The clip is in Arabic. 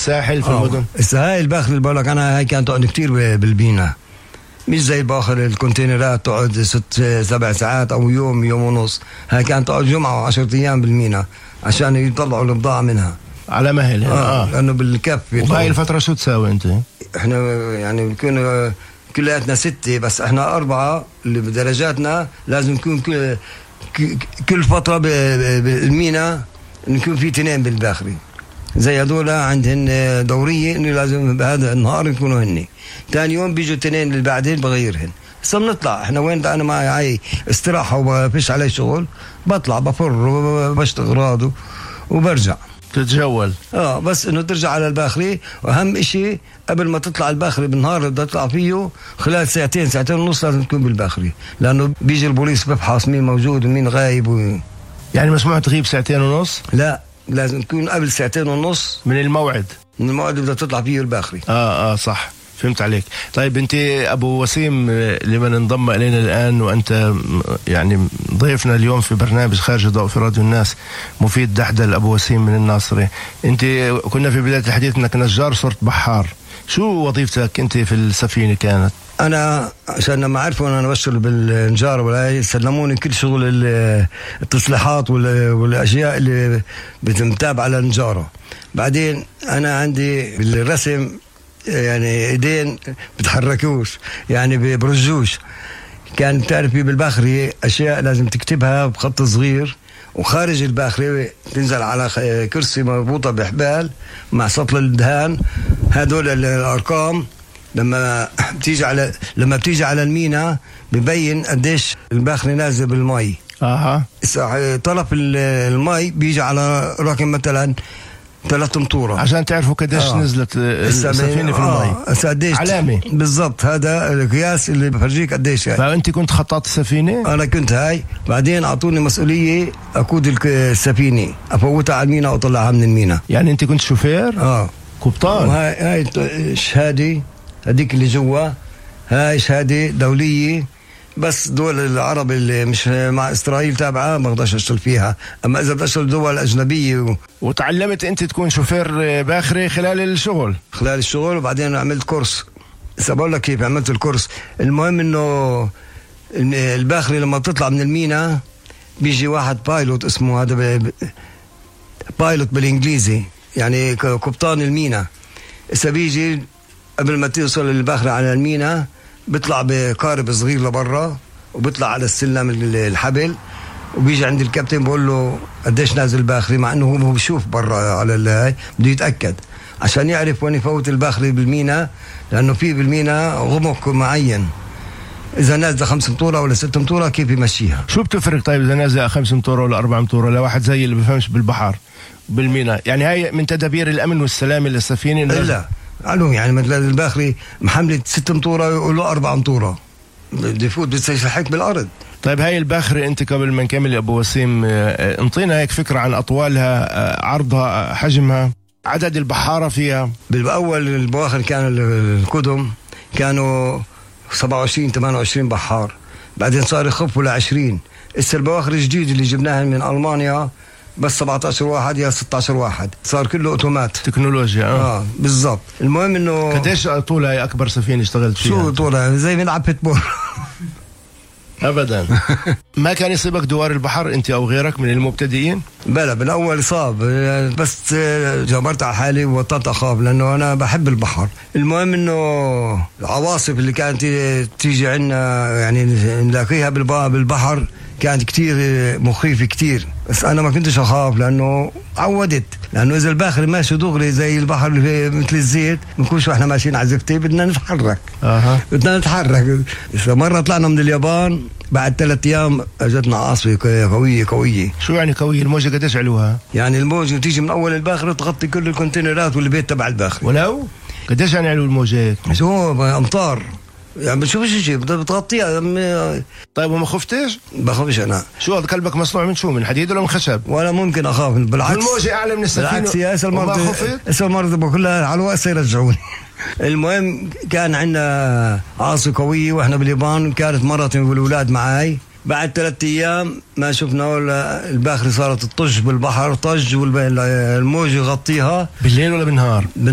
الساحل في المدن. هاي الباخر اللي بقول لك انا هاي كانت تقعد كتير بالمينا، مش زي باخر الكونتينرات تقعد 6-7 ساعات او يوم ونص. هاي كانت تقعد جمعة و10 ايام بالمينا عشان يطلعوا البضاعة منها على مهل. لانه بالكف. وبهاي الفترة شو تساوي انت؟ احنا يعني بنكون كلياتنا 6 بس احنا 4 اللي بدرجاتنا لازم نكون كل فترة بالمينا نكون في 2 بالباخري زي هذول عندهن دورية انه لازم بهذا النهار يكونوا هني. ثاني يوم بيجوا 2 اللي بعدين بغيرهم. هسه بنطلع احنا وين انا معي استراحة وبفش علي شغل، بطلع بفر وبشتغل اغراض وبرجع تتجول. بس انه ترجع على الباخري. واهم اشي قبل ما تطلع الباخري بالنهار اللي بدك تطلع فيه خلال ساعتين ونص لازم تكون بالباخري، لانه بيجي البوليس بفحص مين موجود ومين غايب يعني مسموح تغيب 2.5 ساعات؟ لا، لازم تكون قبل 2.5 ساعات من الموعد اللي بدك تطلع فيه الباخري. صح، فهمت عليك. طيب انت ابو وسيم لمن انضم الينا الان وانت يعني ضيفنا اليوم في برنامج خارج الضوء في راديو الناس، مفيد دحدل ابو وسيم من الناصري. انت كنا في بدايه الحديث انك نجار صرت بحار، شو وظيفتك انت في السفينه كانت؟ انا عشان لما عرفوا انا بشتغل بالنجاره ولا سلموني كل شغل التصليحات والاشياء اللي بتتابع على النجاره. بعدين انا عندي بالرسم يعني ايدين بتحركوش يعني برجوش. كان بتعرفي بالباخري اشياء لازم تكتبها بخط صغير، وخارج الباخري تنزل على كرسي مربوطه بحبال مع سطل الدهان. هدول الارقام لما بتيجي على المينا ببين قديش الباخري نازل بالمي. طرف المي بيجي على رقم مثلا 3 امتورة عشان تعرفوا قديش نزلت السفينة في المي. علامة بالضبط، هذا القياس اللي بفرجيك قديش هاي. فأنت كنت خطاط السفينة؟ أنا كنت هاي. بعدين أعطوني مسؤولية أقود السفينة، أفوتها على المينا وأطلعها من المينا. يعني أنت كنت شوفير؟ قبطان. هاي شهادة هذيك اللي جوا، هاي شهادة دولية، بس دول العرب اللي مش مع إسرائيل تابعة ما اقدرش اشتغل فيها. اما اذا بدي اشتغل دول اجنبية وتعلمت انت تكون شوفير باخري خلال الشغل. وبعدين عملت كورس. بقول لك كيف عملت الكورس. المهم انه الباخري لما بتطلع من المينا بيجي واحد بايلوت، اسمه هذا بايلوت بالانجليزي يعني قبطان المينا. اذا بيجي قبل ما توصل الباخري على المينا بيطلع بقارب صغير لبرا وبيطلع على السلم الحبل، وبيجي عند الكابتن بقول له قديش نازل الباخري، مع انه هو بيشوف برا على الهاي، بده يتاكد عشان يعرف وين يفوت الباخري بالمينا، لانه في بالمينا غمق معين اذا نازله 5 امتوره ولا 6 امتوره كيف يمشيها. شو بتفرق طيب اذا نازله 5 امتوره ولا 4 امتوره لواحد زي اللي بفهمش بالبحر بالمينا؟ يعني هاي من تدابير الامن والسلامه للسفينه؟ لا قالوا يعني مثلا الباخري محملة 6 امتوره يقول له 4 امتوره بده يفوت بيستشحك بالارض. طيب هاي الباخري انت قبل ما نكمل يا ابو وسيم انطينا هيك فكره عن اطوالها، عرضها، حجمها، عدد البحاره فيها. بالاول البواخر كان القدم كانوا 27-28 بحار، بعدين صار يخفوا ل20. هسه البواخر الجديد اللي جبناها من المانيا بس 17 واحد يا 16 واحد، صار كله اوتومات تكنولوجيا. بالضبط. المهم انه قديش طولها هي اكبر سفينه اشتغلت فيها؟ شو طولها؟ زي ملعب فوتبول. ابدا. ما كان يصيبك دوار البحر انت او غيرك من المبتدئين؟ بلا بالاول صاب، بس جبرت على حالي وبطلت اخاف لانه انا بحب البحر. المهم انه العواصف اللي كانت تيجي عنا يعني نلاقيها بالبحر كانت كتير مخيفة كتير، بس أنا ما كنتش أخاف لأنه عودت. لأنه إذا الباخر ماشي دغري زي البحر اللي مثل الزيت بنكونش وإحنا ماشيين على زفتي بدنا نتحرك. بدنا نتحرك. مرة طلعنا من اليابان بعد 3 أيام أجتنا عاصفة قوية. شو يعني قوية؟ الموجة قديش علوها؟ يعني الموجة تيجي من أول الباخر تغطي كل الكونتينرات والبيت تبع الباخر. ولو قديش يعني علو الموجات؟ شو أمطار يعني بتشوفش شيء بتغطيها. طيب وما خفتش؟ بخافش انا. شو هذا قلبك مصنوع من شو؟ من حديد ولا من خشب؟ ولا ممكن اخاف، بالعكس الموجة اعلى من السفينة. بالعكس يا اسا المرضى بقولها على الوقت يرجعوني. المهم كان عندنا عاصفة قوية واحنا باليابان، كانت مرتي والاولاد معاي. بعد 3 أيام ما شفنا ولا الباخري صارت تطج بالبحر، طج والموج يغطيها. بالليل ولا بالنهار؟